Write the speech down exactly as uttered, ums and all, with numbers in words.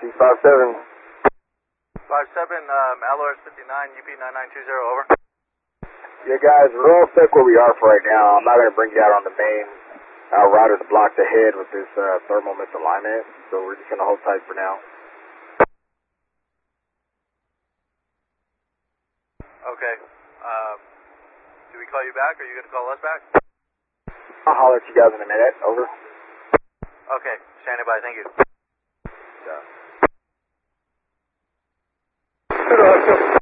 C five seven. five seven, um, L O S fifty-nine, U P nine nine two zero, over. Yeah, guys, we're all stuck where we are for right now. I'm not going to bring you out on the main uh, router to block the head with this uh, thermal misalignment, so we're just going to hold tight for now. Okay. Um, do we call you back, or are you going to call us back? I'll holler at you guys in a minute. Over. Okay, standing by, thank you. Yeah.